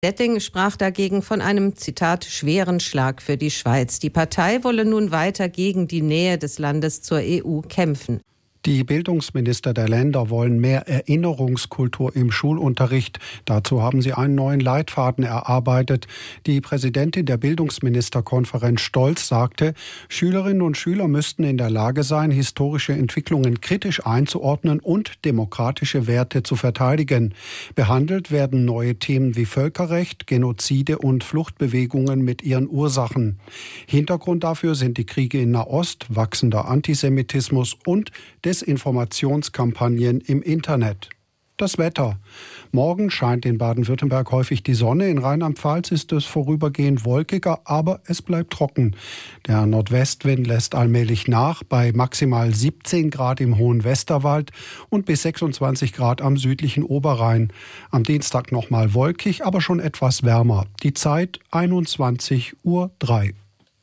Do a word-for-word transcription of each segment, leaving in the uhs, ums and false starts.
Detting sprach dagegen von einem, Zitat, schweren Schlag für die Schweiz. Die Partei wolle nun weiter gegen die Nähe des Landes zur E U kämpfen. Die Bildungsminister der Länder wollen mehr Erinnerungskultur im Schulunterricht. Dazu haben sie einen neuen Leitfaden erarbeitet. Die Präsidentin der Bildungsministerkonferenz Stolz sagte, Schülerinnen und Schüler müssten in der Lage sein, historische Entwicklungen kritisch einzuordnen und demokratische Werte zu verteidigen. Behandelt werden neue Themen wie Völkerrecht, Genozide und Fluchtbewegungen mit ihren Ursachen. Hintergrund dafür sind die Kriege in Nahost, wachsender Antisemitismus und Desinformationskampagnen im Internet. Das Wetter. Morgen scheint in Baden-Württemberg häufig die Sonne. In Rheinland-Pfalz ist es vorübergehend wolkiger, aber es bleibt trocken. Der Nordwestwind lässt allmählich nach bei maximal siebzehn Grad im hohen Westerwald und bis sechsundzwanzig Grad am südlichen Oberrhein. Am Dienstag nochmal wolkig, aber schon etwas wärmer. Die Zeit einundzwanzig Uhr drei.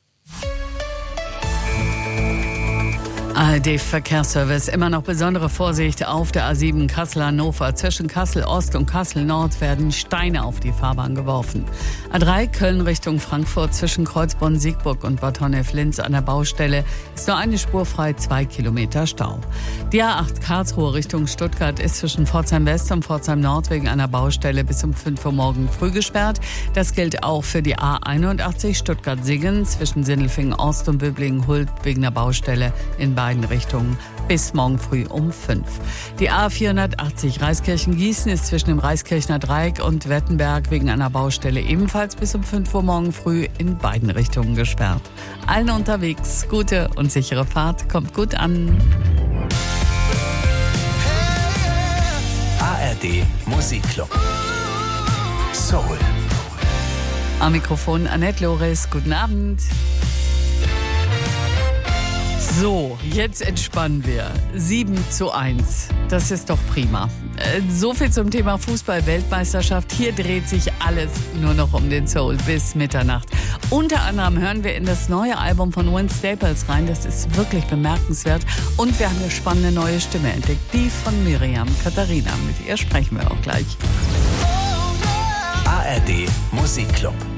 A R D-Verkehrsservice. Immer noch besondere Vorsicht auf der A sieben Kassel-Hannover. Zwischen Kassel-Ost und Kassel-Nord werden Steine auf die Fahrbahn geworfen. A drei Köln Richtung Frankfurt. Zwischen Kreuzbronn-Siegburg und Bad Honnef-Linz an der Baustelle ist nur eine Spur frei, zwei Kilometer Stau. Die A acht Karlsruhe Richtung Stuttgart ist zwischen Pforzheim-West und Pforzheim-Nord wegen einer Baustelle bis um fünf Uhr morgen früh gesperrt. Das gilt auch für die A einundachtzig Stuttgart-Siggen zwischen Sindelfingen-Ost und Böblingen-Hult wegen der Baustelle in beiden Richtungen bis morgen früh um fünf. Die A vierhundertachtzig Reiskirchen-Gießen ist zwischen dem Reiskirchner Dreieck und Wettenberg wegen einer Baustelle ebenfalls bis um fünf Uhr morgen früh in beiden Richtungen gesperrt. Allen unterwegs gute und sichere Fahrt, kommt gut an. A R D Musikclub. Soul. Am Mikrofon Annette Loris, guten Abend. So, jetzt entspannen wir. sieben zu eins. Das ist doch prima. So viel zum Thema Fußball-Weltmeisterschaft. Hier dreht sich alles nur noch um den Soul bis Mitternacht. Unter anderem hören wir in das neue Album von Vince Staples rein. Das ist wirklich bemerkenswert. Und wir haben eine spannende neue Stimme entdeckt. Die von Miriam Katharina. Mit ihr sprechen wir auch gleich. A R D Musikclub.